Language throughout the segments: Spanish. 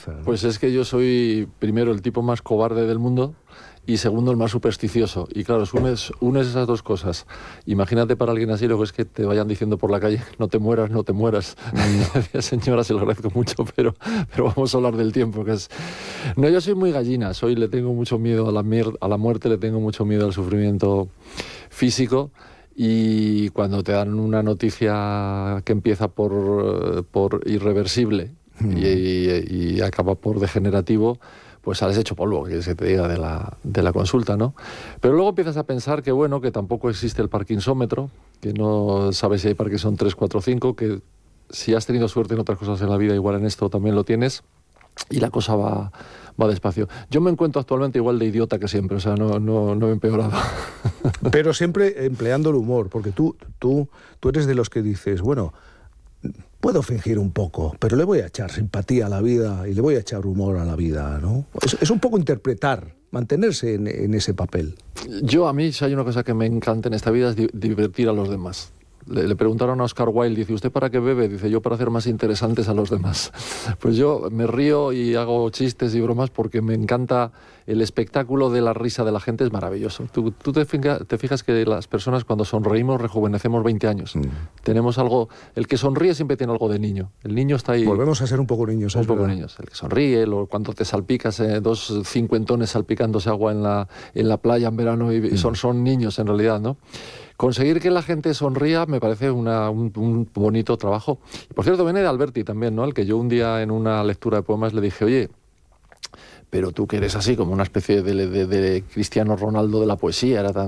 cabeza, ¿no? Pues es que yo soy, primero, el tipo más cobarde del mundo y segundo, el más supersticioso. Y claro, unes esas dos cosas. Imagínate para alguien así lo que es que te vayan diciendo por la calle, no te mueras, no te mueras. Señora, se lo agradezco mucho, pero vamos a hablar del tiempo, que es... No, yo soy muy gallina, le tengo mucho miedo a la muerte, le tengo mucho miedo al sufrimiento físico. Y cuando te dan una noticia que empieza por irreversible y acaba por degenerativo, pues sales hecho polvo, que se te diga de la consulta, ¿no? Pero luego empiezas a pensar que, bueno, que tampoco existe el parkinsómetro, que no sabes si hay Parkinson 3, 4, 5, que si has tenido suerte en otras cosas en la vida, igual en esto también lo tienes, y la cosa va despacio. Yo me encuentro actualmente igual de idiota que siempre, o sea, no he empeorado. Pero siempre empleando el humor, porque tú eres de los que dices, bueno, puedo fingir un poco, pero le voy a echar simpatía a la vida y le voy a echar humor a la vida, ¿no? Es un poco interpretar, mantenerse en ese papel. A mí, si hay una cosa que me encanta en esta vida es divertir a los demás. Le preguntaron a Oscar Wilde, dice, ¿usted para qué bebe? Dice, yo para hacer más interesantes a los demás. Pues yo me río y hago chistes y bromas porque me encanta el espectáculo de la risa de la gente, es maravilloso. Tú te fijas que las personas cuando sonreímos rejuvenecemos 20 años. Tenemos algo, el que sonríe siempre tiene algo de niño. El niño está ahí. Volvemos a ser un poco niños. Un poco niños. El que sonríe, cuando te salpicas, 2 cincuentones salpicándose agua en la playa en verano y son niños en realidad, ¿no? Conseguir que la gente sonría me parece un bonito trabajo. Y por cierto, viene de Alberti también, ¿no? Al que yo un día en una lectura de poemas le dije, oye, pero tú que eres así como una especie de Cristiano Ronaldo de la poesía, era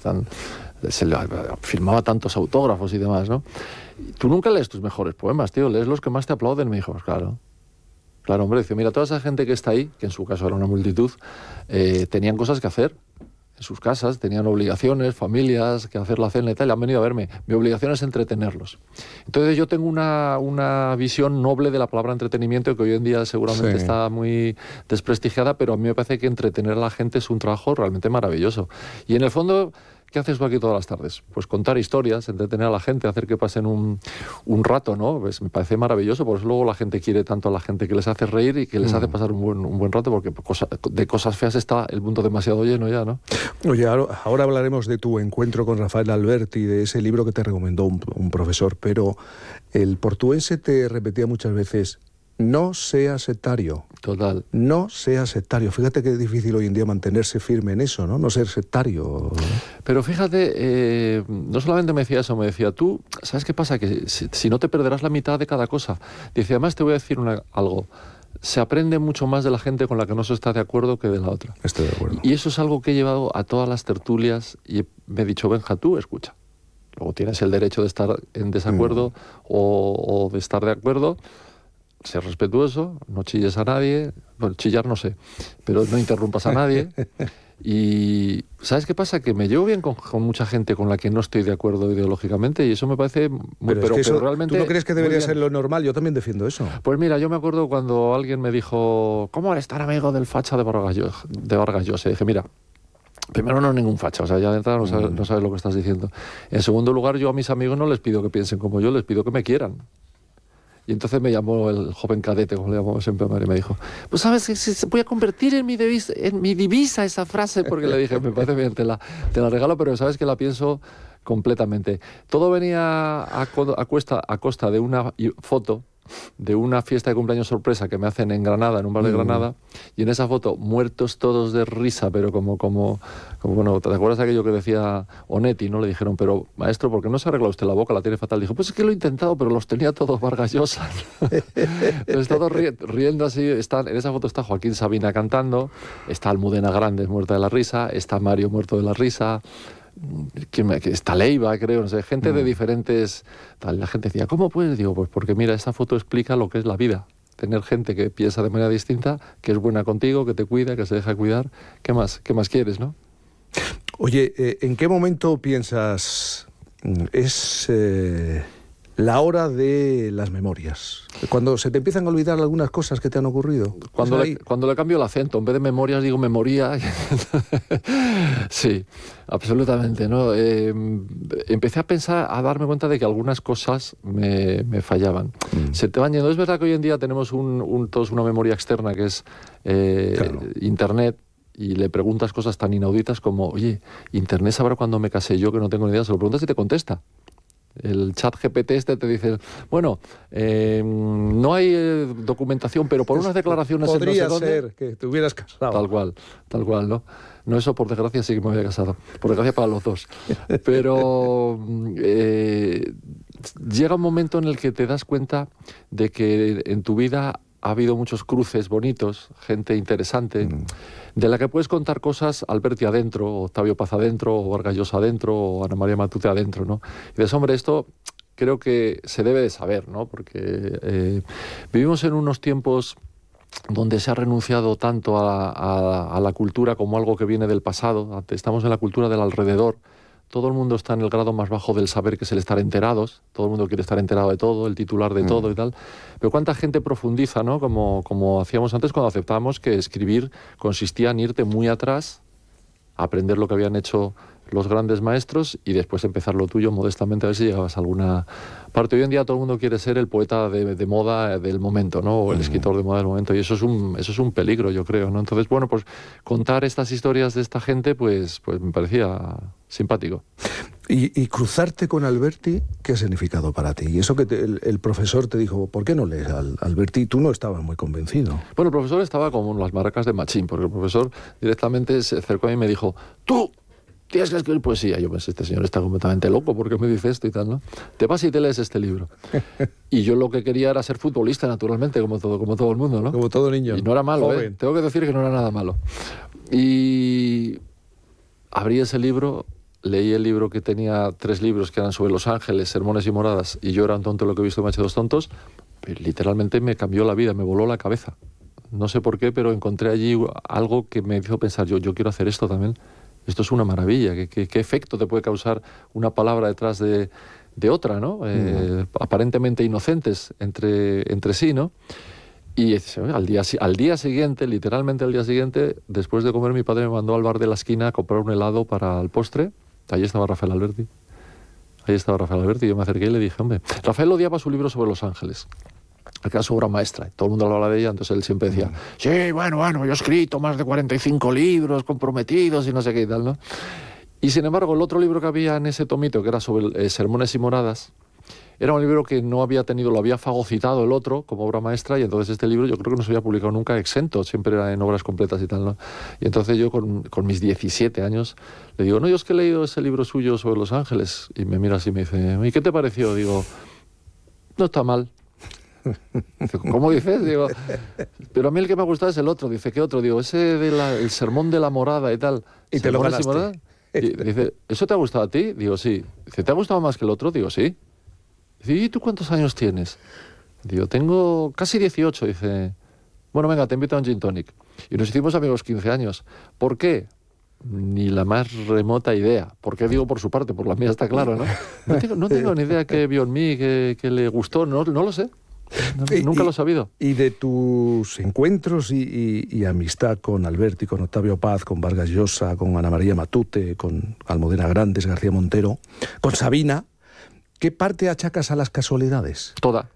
firmaba tantos autógrafos y demás, ¿no? Tú nunca lees tus mejores poemas, tío, lees los que más te aplauden. Me dijo, pues claro, hombre, dice, mira, toda esa gente que está ahí, que en su caso era una multitud, tenían cosas que hacer. En sus casas, tenían obligaciones, familias, que hacer la cena y tal, y han venido a verme. Mi obligación es entretenerlos. Entonces yo tengo una visión noble de la palabra entretenimiento que hoy en día seguramente está muy desprestigiada, pero a mí me parece que entretener a la gente es un trabajo realmente maravilloso. Y en el fondo, ¿qué haces tú aquí todas las tardes? Pues contar historias, entretener a la gente, hacer que pasen un rato, ¿no? Pues me parece maravilloso, por eso luego la gente quiere tanto a la gente que les hace reír y que les hace pasar un buen rato, porque de cosas feas está el mundo demasiado lleno ya, ¿no? Oye, ahora hablaremos de tu encuentro con Rafael Alberti, de ese libro que te recomendó un profesor, pero el portuense te repetía muchas veces, no seas sectario. Total. No seas sectario. Fíjate que es difícil hoy en día mantenerse firme en eso, ¿no? No ser sectario. Pero fíjate, no solamente me decía eso, me decía, tú, ¿sabes qué pasa? Que si no te perderás la mitad de cada cosa. Dice, además te voy a decir algo. Se aprende mucho más de la gente con la que no se está de acuerdo que de la otra. Estoy de acuerdo. Y eso es algo que he llevado a todas las tertulias y me he dicho, Benja, tú escucha. Luego tienes el derecho de estar en desacuerdo o de estar de acuerdo. Ser respetuoso, no chilles a nadie, bueno, chillar no sé, pero no interrumpas a nadie. Y ¿sabes qué pasa? Que me llevo bien con mucha gente con la que no estoy de acuerdo ideológicamente y eso me parece muy... Pero realmente... ¿Tú no crees que debería ser lo normal? Yo también defiendo eso. Pues mira, yo me acuerdo cuando alguien me dijo, ¿cómo eres tan amigo del facha de Vargas Llosa? Y dije, mira, primero no es ningún facha, o sea, ya de entrada no sabes lo que estás diciendo. En segundo lugar, yo a mis amigos no les pido que piensen como yo, les pido que me quieran. Y entonces me llamó el joven cadete, como le llamamos siempre a María, y me dijo, pues sabes que voy a convertir en mi divisa esa frase, porque le dije, me parece bien, te la regalo, pero sabes que la pienso completamente. Todo venía a costa de una foto de una fiesta de cumpleaños sorpresa que me hacen en Granada, en un bar de Granada, y en esa foto, muertos todos de risa, pero como bueno, ¿te acuerdas de aquello que decía Onetti, no? Le dijeron, pero maestro, ¿por qué no se arregla usted la boca? La tiene fatal. Dijo, pues es que lo he intentado, pero los tenía todos Vargas Llosa. Está todo riendo así. En esa foto está Joaquín Sabina cantando, está Almudena Grandes muerta de la risa, está Mario muerto de la risa, está Leiva, creo, no sé, gente de diferentes... Tal. La gente decía, ¿cómo puedes? Digo, pues porque mira, esa foto explica lo que es la vida. Tener gente que piensa de manera distinta, que es buena contigo, que te cuida, que se deja cuidar. ¿Qué más quieres, no? Oye, ¿en qué momento piensas es la hora de las memorias. Cuando se te empiezan a olvidar algunas cosas que te han ocurrido. Cuando le cambio el acento, en vez de memorias digo memoria. Sí, absolutamente, ¿no? Empecé a pensar, a darme cuenta de que algunas cosas me fallaban. Se te van yendo. Es verdad que hoy en día tenemos todos una memoria externa que es claro. Internet, y le preguntas cosas tan inauditas como, oye, Internet sabrá cuándo me casé yo, que no tengo ni idea, se lo preguntas y te contesta. El chat GPT te dice, bueno, no hay documentación, pero por unas declaraciones... Podría en no sé ser dónde, que te hubieras casado. Tal cual, ¿no? No, eso por desgracia sí que me había casado. Por desgracia para los dos. Pero llega un momento en el que te das cuenta de que en tu vida ha habido muchos cruces bonitos, gente interesante, de la que puedes contar cosas Alberti adentro, o Octavio Paz adentro, o Vargas Llosa adentro, o Ana María Matute adentro, ¿no? Y dices, hombre, esto creo que se debe de saber, ¿no? Porque vivimos en unos tiempos donde se ha renunciado tanto a la cultura como algo que viene del pasado. Estamos en la cultura del alrededor. Todo el mundo está en el grado más bajo del saber, que es el estar enterados. Todo el mundo quiere estar enterado de todo, el titular de todo y tal. Pero cuánta gente profundiza, ¿no? Como hacíamos antes cuando aceptábamos que escribir consistía en irte muy atrás, aprender lo que habían hecho los grandes maestros y después empezar lo tuyo modestamente, a ver si llegabas a alguna parte. Hoy en día todo el mundo quiere ser el poeta de moda del momento, ¿no? O el escritor de moda del momento, y eso es un peligro, yo creo, ¿no? Entonces, bueno, pues contar estas historias de esta gente, pues me parecía simpático. Y cruzarte con Alberti, ¿qué ha significado para ti? Y eso que el profesor te dijo, ¿por qué no lees a Alberti? Tú no estabas muy convencido. Bueno, el profesor estaba como las maracas de Machín, porque el profesor directamente se acercó a mí y me dijo, ¡tú tienes que escribir poesía! Yo pensé, este señor está completamente loco, ¿por qué me dice esto y tal, no? Te vas y te lees este libro. Y yo lo que quería era ser futbolista, naturalmente, como todo el mundo, ¿no? Como todo niño. Y no era malo, joven. ¿eh? Tengo que decir que no era nada malo. Y abrí ese libro, leí el libro, que tenía 3 libros que eran sobre Los Ángeles, Sermones y Moradas, y Yo era un tonto lo que he visto en Dos tontos. Literalmente me cambió la vida, me voló la cabeza. No sé por qué, pero encontré allí algo que me hizo pensar, yo quiero hacer esto también. Esto es una maravilla. ¿Qué efecto te puede causar una palabra detrás de otra, ¿no? Aparentemente inocentes entre sí, ¿no? Y al día siguiente, literalmente al día siguiente, después de comer, mi padre me mandó al bar de la esquina a comprar un helado para el postre. Allí estaba Rafael Alberti. Yo me acerqué y le dije, hombre, Rafael odiaba su libro sobre Los Ángeles, que era su obra maestra. Todo el mundo hablaba de ella, entonces él siempre decía, sí, bueno, yo he escrito más de 45 libros comprometidos y no sé qué y tal, ¿no? Y sin embargo, el otro libro que había en ese tomito, que era sobre Sermones y Moradas, era un libro que no había tenido, lo había fagocitado el otro como obra maestra, y entonces este libro yo creo que no se había publicado nunca exento, siempre era en obras completas y tal, ¿no? Y entonces yo con mis 17 años le digo, no, yo es que he leído ese libro suyo sobre Los Ángeles, y me mira así y me dice, ¿y qué te pareció? Digo, no está mal. Dice, ¿cómo dices? Digo, pero a mí el que me ha gustado es el otro. Dice, ¿qué otro? Digo, ese el sermón de la morada y tal. Y te lo ganaste. Y dice, ¿eso te ha gustado a ti? Digo, sí. Dice, ¿te ha gustado más que el otro? Digo, sí. Dice, ¿y tú cuántos años tienes? Digo, tengo casi 18. Dice, bueno, venga, te invito a un gin tonic. Y nos hicimos amigos 15 años. ¿Por qué? Ni la más remota idea. ¿Por qué digo por su parte? Por la mía está claro, ¿no? No tengo ni idea qué vio en mí, que le gustó, no lo sé. Nunca lo he sabido. Y de tus encuentros y amistad con Alberti, con Octavio Paz, con Vargas Llosa, con Ana María Matute, con Almudena Grandes, García Montero, con Sabina, ¿qué parte achacas a las casualidades? Toda.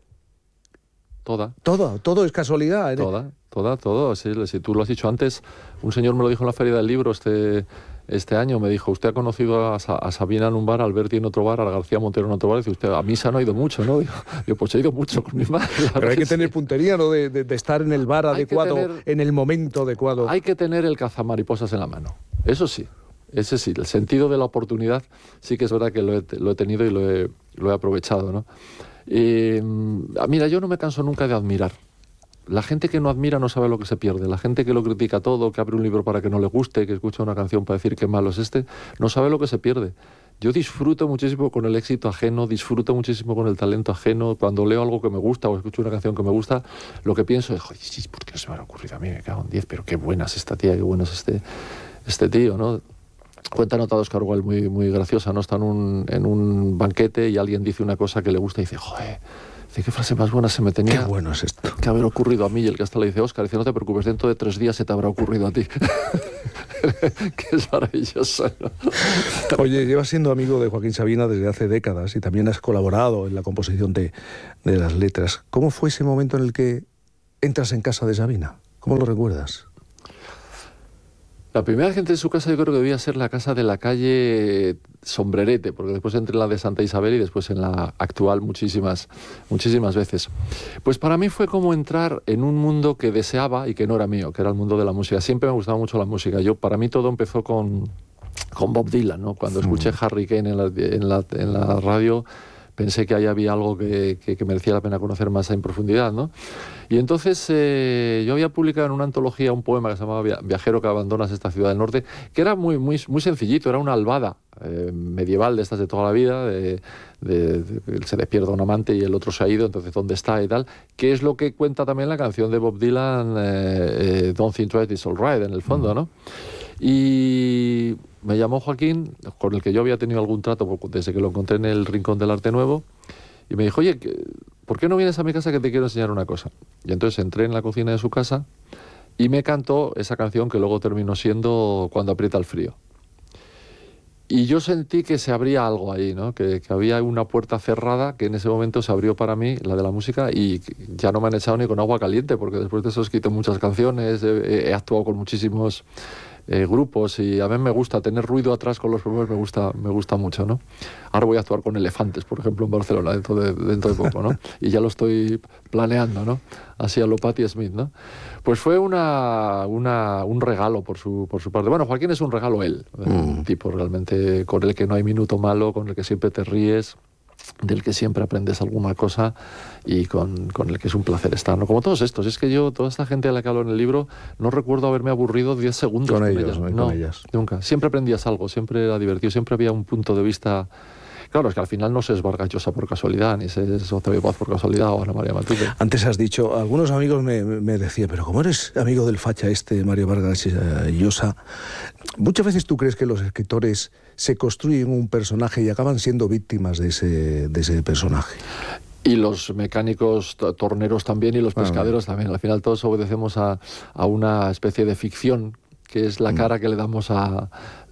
Todo es casualidad, ¿eh? Todo. Si tú lo has dicho antes, un señor me lo dijo en la Feria del Libro este año, me dijo, usted ha conocido a Sabina en un bar, a Alberti en otro bar, a García Montero en otro bar. Dice, usted a misa no ha ido mucho, ¿no? Digo, pues he ido mucho con mi madre. Pero hay que tener puntería, ¿no? De estar en el bar adecuado, en el momento adecuado. Hay que tener el cazamariposas en la mano. Eso sí. Ese sí, el sentido de la oportunidad sí que es verdad que lo he tenido y lo he aprovechado, ¿no? Mira, yo no me canso nunca de admirar. La gente que no admira no sabe lo que se pierde. La gente que lo critica todo, que abre un libro para que no le guste, que escucha una canción para decir qué malo es no sabe lo que se pierde. Yo disfruto muchísimo con el éxito ajeno, disfruto muchísimo con el talento ajeno. Cuando leo algo que me gusta o escucho una canción que me gusta, lo que pienso es, joder, ¿por qué no se me ha ocurrido a mí? Me cago en 10, pero qué buena es esta tía, qué bueno es este tío, ¿no? cuenta nota de Oscar Wilde muy, muy graciosa, ¿no? Está en un banquete y alguien dice una cosa que le gusta y dice, joder, dice, qué frase más buena se me tenía Qué bueno es esto. que haber ocurrido a mí. Y el que hasta le dice, Oscar, dice, no te preocupes, dentro de 3 días se te habrá ocurrido a ti. Que es maravilloso, ¿no? Oye, llevas siendo amigo de Joaquín Sabina desde hace décadas y también has colaborado en la composición de las letras. ¿Cómo fue ese momento en el que entras en casa de Sabina? ¿Cómo lo recuerdas? La primera gente de su casa yo creo que debía ser la casa de la calle Sombrerete, porque después entré en la de Santa Isabel y después en la actual muchísimas veces. Pues para mí fue como entrar en un mundo que deseaba y que no era mío, que era el mundo de la música. Siempre me gustaba mucho la música. Para mí todo empezó con Bob Dylan, ¿no? Cuando escuché Harry Kane en la radio, pensé que ahí había algo que merecía la pena conocer más en profundidad, ¿no? Y entonces yo había publicado en una antología un poema que se llamaba Viajero que abandonas esta ciudad del norte, que era muy, muy, muy sencillito, era una albada medieval de estas de toda la vida, se despierta un amante y el otro se ha ido, entonces ¿dónde está y tal? Que es lo que cuenta también la canción de Bob Dylan, Don't Think Twice It's All Right, en el fondo, ¿no? Y me llamó Joaquín, con el que yo había tenido algún trato desde que lo encontré en el Rincón del Arte Nuevo, y me dijo, oye, ¿por qué no vienes a mi casa que te quiero enseñar una cosa? Y entonces entré en la cocina de su casa y me cantó esa canción que luego terminó siendo Cuando aprieta el frío. Y yo sentí que se abría algo ahí, ¿no? Que había una puerta cerrada que en ese momento se abrió para mí, la de la música, y ya no me han echado ni con agua caliente, porque después de eso he escrito muchas canciones, he actuado con muchísimos grupos, y a mí me gusta tener ruido atrás con los poemas, me gusta mucho, ¿no? Ahora voy a actuar con Elefantes, por ejemplo, en Barcelona dentro de poco, ¿no? Y ya lo estoy planeando, ¿no? Así a lo Patti Smith, ¿no? Pues fue un regalo por su parte. Bueno, Joaquín es un regalo él, un tipo realmente con el que no hay minuto malo, con el que siempre te ríes, del que siempre aprendes alguna cosa y con el que es un placer estar, ¿no? Como todos estos. Es que yo, toda esta gente a la que hablo en el libro, no recuerdo haberme aburrido 10 segundos con ellas. No, con ellas. Nunca. Siempre aprendías algo, siempre era divertido, siempre había un punto de vista. Claro, es que al final no se es Vargas Llosa por casualidad, ni se es Octavio Paz por casualidad o Ana María Matute. Antes has dicho, algunos amigos me decían, pero como eres amigo del facha Mario Vargas Llosa, muchas veces tú crees que los escritores se construyen un personaje y acaban siendo víctimas de ese personaje. Y los mecánicos torneros también, y los pescaderos también. Al final todos obedecemos a una especie de ficción, que es la cara que le damos al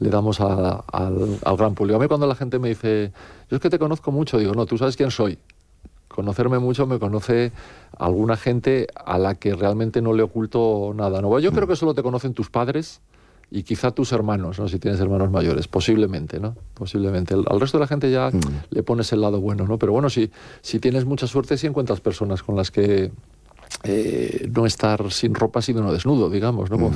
gran público. A mí cuando la gente me dice, yo es que te conozco mucho, digo, no, tú sabes quién soy. Conocerme mucho me conoce alguna gente a la que realmente no le oculto nada, ¿no? Yo creo que solo te conocen tus padres y quizá tus hermanos, ¿no? Si tienes hermanos mayores, posiblemente, ¿no? Posiblemente. Al resto de la gente ya le pones el lado bueno, ¿no? Pero bueno, si tienes mucha suerte, si encuentras personas con las que no estar sin ropa, sino desnudo, digamos, ¿no?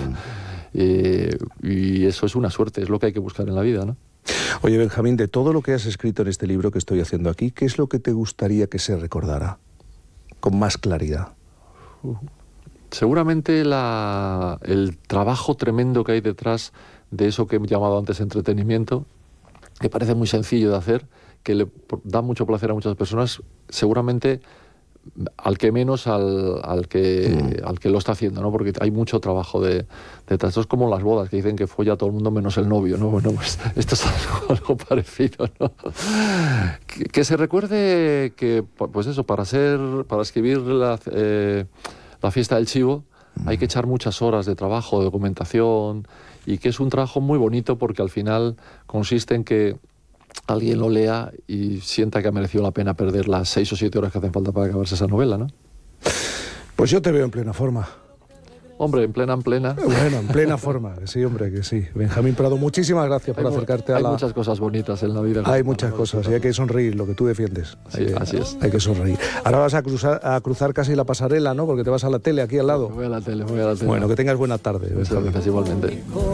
Y eso es una suerte, es lo que hay que buscar en la vida, ¿no? Oye, Benjamín, de todo lo que has escrito en este libro que estoy haciendo aquí, ¿qué es lo que te gustaría que se recordara con más claridad? Seguramente el trabajo tremendo que hay detrás de eso que he llamado antes entretenimiento, que parece muy sencillo de hacer, que le da mucho placer a muchas personas, seguramente al que menos al que lo está haciendo, ¿no? Porque hay mucho trabajo detrás. Esto es como las bodas, que dicen que folla todo el mundo menos el novio, ¿no? Bueno, pues esto es algo parecido, ¿no? Que se recuerde que, pues eso, para escribir la fiesta del chivo hay que echar muchas horas de trabajo, de documentación, y que es un trabajo muy bonito porque al final consiste en que alguien lo lea y sienta que ha merecido la pena perder las 6 o 7 horas que hacen falta para acabarse esa novela, ¿no? Pues yo te veo en plena forma. Hombre, en plena. Bueno, en plena forma, que sí, hombre, que sí. Benjamín Prado, muchísimas gracias por acercarte Hay muchas cosas bonitas en la vida. Hay muchas cosas y hay que sonreír, lo que tú defiendes. Así es. Hay que sonreír. Ahora vas a cruzar casi la pasarela, ¿no? Porque te vas a la tele aquí al lado. Me voy a la tele. Bueno, que tengas buena tarde. Muchas gracias, igualmente.